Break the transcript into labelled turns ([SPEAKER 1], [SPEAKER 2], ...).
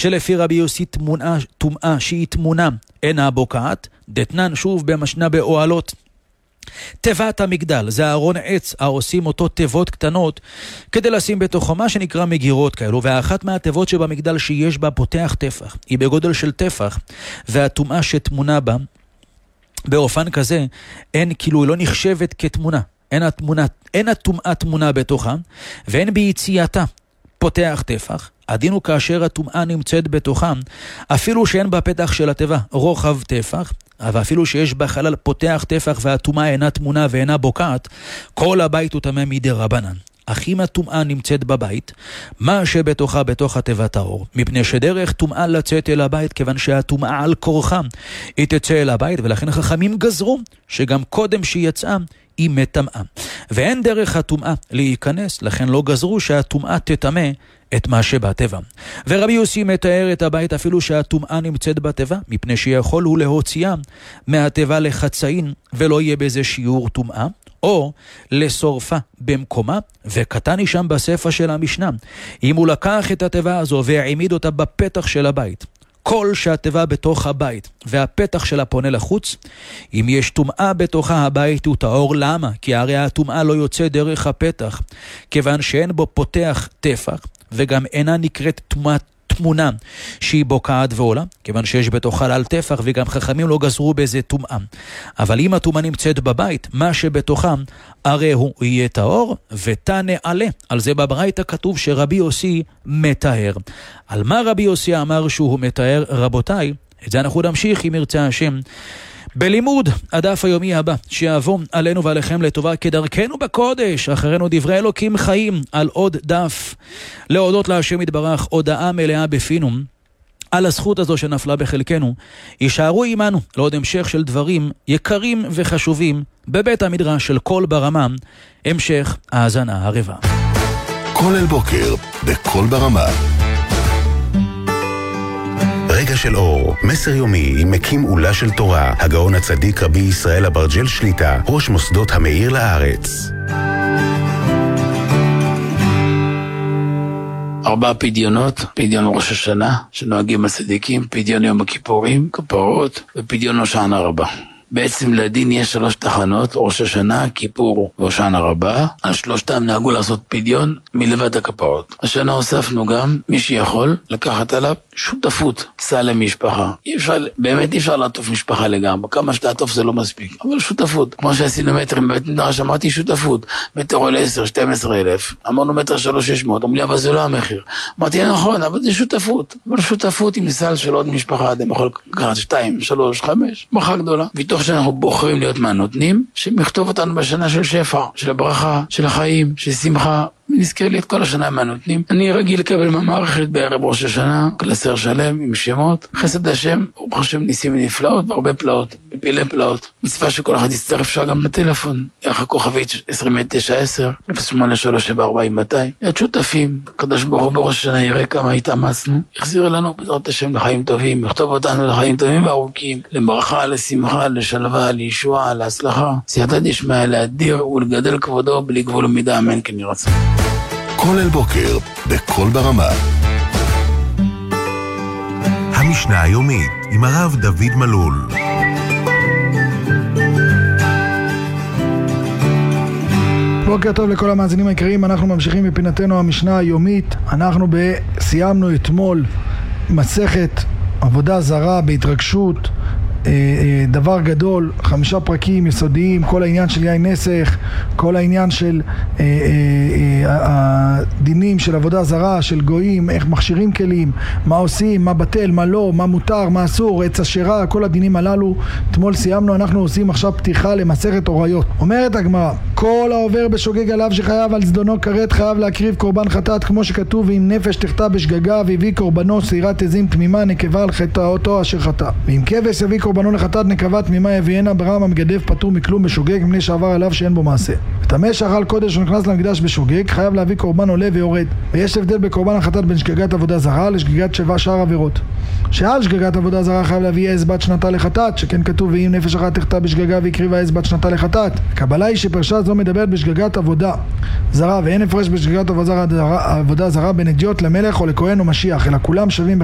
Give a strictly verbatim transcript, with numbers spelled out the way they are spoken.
[SPEAKER 1] שלפי רבי יוסי תמונה, תומעה שהיא תמונה אינה בוקעת, דתנן שוב במשנה באוהלות. תיבת המגדל, זה ארון עץ, העושים אותו תיבות קטנות כדי לשים בתוכו מה שנקרא מגירות כאלו, ואחת מהתיבות שבמגדל שיש בה פותח טפח, היא בגודל של טפח, והתומעה שתמונה בה באופן כזה, אין, כאילו היא לא נחשבת כתמונה, אין התמונה, אין התומעה תמונה בתוכה, ואין ביציאתה פותח טפח. הדין הוא כאשר התומעה נמצאת בתוכה, אפילו שאין בה פתח של התיבה רוחב טפח, אבל אפילו שיש בה חלל פותח טפח והתומעה אינה תמונה ואינה בוקעת, כל הבית הוא טמא מדי רבנן. אך אם התומעה נמצאת בבית, מה שבתוכה בתוך התיבת האור, מפני שדרך תומעה לצאת אל הבית, כיוון שהתומעה על כורחה היא תצא אל הבית, ולכן חכמים גזרו שגם קודם שהיא יצאה היא מטמאה, ואין דרך התומעה להיכנס, לכן לא גזרו שהתומעה תטמא את מה שבתיבה. ורבי יוסי מתאר את הבית אפילו שהתומעה נמצאת בתיבה, מפני שיכול הוא להוציאה מהתיבה לחצאין ולא יהיה בזה שיעור תומעה, או לשורפה במקומה, וקטני שם בספר של המשנה, אם הוא לקח את התיבה הזו והעמיד אותה בפתח של הבית, כל שהתיבה בתוך הבית והפתח שלה פונה לחוץ, אם יש תומעה בתוכה הבית הוא טהור. למה? כי הרי התומעה לא יוצא דרך הפתח, כיוון שאין בו פותח טפח, וגם אינה נקראת תמונת תמונה שהיא בוקעת ועולה, כיוון שיש בתוכה על טפח, וגם חכמים לא גזרו בזה תומעה. אבל אם התומעה נמצאת בבית, מה שבתוכה הרי הוא יהיה טהור ותנה עלה. על זה בברייתא כתוב שרבי יוסי מתאר. על מה רבי יוסי אמר שהוא מתאר? רבותיי, את זה אנחנו נמשיך אם ירצה השם בלימוד הדף היומי הבא, שיעבור עלינו ועליכם לטובה כדרכנו בקודש. אחרינו דברי אלוקים חיים, על עוד דף להודות להשם יתברך, הודעה מלאה בפינו על הזכות הזו שנפלה בחלקנו. יישארו עמנו לעוד המשך של דברים יקרים וחשובים בבית המדרש של כל ברמה. המשך האזנה הרבה.
[SPEAKER 2] כל אל בוקר בכל ברמה, רגע של אור, מסר יומי עם מקים עולה של תורה, הגאון הצדיק רבי ישראל אברג'ל שליטה, ראש מוסדות המאיר לארץ.
[SPEAKER 3] ארבע פדיונות, פדיון ראש השנה שנוהגים הצדיקים, פדיון יום הכיפורים, כפרות, ופדיון הושענא רבה. בעצם לדין יש שלוש תחנות, ראש השנה, כיפור והושענא רבה. על שלושתם נהגו לעשות פדיון מלבד הכפרות. השנה הוספנו גם מי שיכול לקחת עליו שותפות, סל למשפחה. אי אפשר, באמת אי אפשר לעטוף משפחה לגמרי, כמה שתעטוף זה לא מספיק, אבל שותפות, כמו שעשינו מטרים בבית מדרש, אמרתי שותפות, מטר עולה עשר, שתים עשרה אלף, אמרנו מטר שלוש שש מאות, אמרו לי אבל זה לא המחיר, אמרתי נכון, אבל זה שותפות, אבל שותפות עם סל של עוד משפחה, אתם יכול לקחת שתיים, שלוש, חמש, ברכה גדולה, מתוך שאנחנו בוחרים להיות מהנותנים, שמכתוב אותנו בשנה של שפע, של הברכה, של החיים, של שמחה, ונזכר לי את כל השנה מהנותנים. אני רגיל לקבל מהמערכת בערב ראש השנה, קלסר שלם עם שמות, חסד השם, ברוך השם ניסים ונפלאות, והרבה פלאות, בפעילי פלאות. מצווה שכל אחד יצטרף אפשר גם בטלפון, יחד כוכבית עשרים תשע עשר, אפס שמונה שלוש שבע ארבעים מאתיים. להיות שותפים, הקדוש ברוך הוא בראש השנה יראה כמה התאמצנו, יחזיר אלינו בעזרת השם לחיים טובים, יכתוב אותנו לחיים טובים וארוכים, לברכה, לשמחה, לשלווה, לישועה, להצלחה, סייעתא דשמיא, להאדיר ולגדל כבודו בלי גבול ומידה, אמן כן יהי רצון.
[SPEAKER 2] כל אל בוקר בכל ברמה, המשנה היומית עם הרב דוד מלול.
[SPEAKER 4] בוקר טוב לכל המאזינים היקרים, אנחנו ממשיכים בפינתנו המשנה היומית. אנחנו סיימנו אתמול מסכת עבודה זרה בהתרגשות, דבר גדול, חמישה פרקים יסודיים, כל העניין של יין נסך, כל העניין של הדינים של עבודה זרה, של גויים, איך מכשירים כלים, מה עושים, מה בטל, מה לא, מה מותר, מה אסור, עץ אשרה, כל הדינים הללו. אתמול סיימנו, אנחנו עושים עכשיו פתיחה למסכת אוריות. אומרת הגמרא, כל העובר בשוגג עליו שחייב על זדונו כרת חייב להקריב קורבן חטאת, כמו שכתוב, ואם נפש תחטא בשגגה והביא קורבנו שעירת עזים תמימה נקבה על חטאותו אשר חטא, ואם כבש יביא קורבנו לחטאת נקבה תמימה יביאנה ברם המגדף פטור מכלום בשוגג מפני שעבר עליו שאין בו מעשה. ותמה שאכל קודש ונכנס למקדש בשוגג חייב להביא קורבן עולה ויורד. ויש הבדל בקורבן החטאת בין שגגת עבודה זרה לשגגת שבע שאר עבירות. שעל שגגת עבודה זרה חייב להביא עז בת שנתה לחטאת, שכן כתוב ואם נפש אחת תחטא בשגגה והקריבה עז בת שנתה לחטאת. הקבלה היא שפרשה זו מדברת בשגגת עבודה זרה, ואין הפרש בשגגת עבודה זרה בין אדיוט למלך או לכהן או משיח, אלא כולם שווים